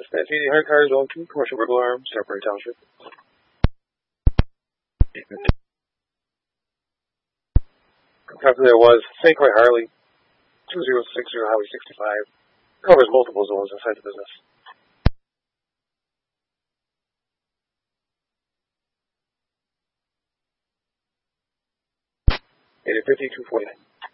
Dispatch 80 hard cars, zone 2, commercial burglar alarm, Starbury Township. Copy there was St. Croix Harley, 2060 Highway 65. Covers multiple zones inside the business. 8050 249.